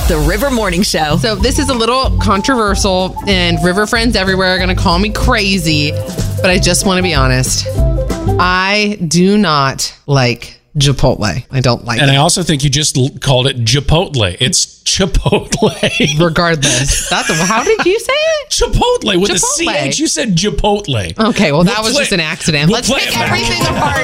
The River Morning Show. So this is a little controversial, and River friends everywhere are going to call me crazy, but I just want to be honest. I do not like Chipotle. I don't like it. And I also think you just called it Chipotle. It's Chipotle. Regardless. How did you say it? Chipotle. With Chipotle. a CH, you said Chipotle. Okay, well, that was just an accident. Let's play take it back. everything apart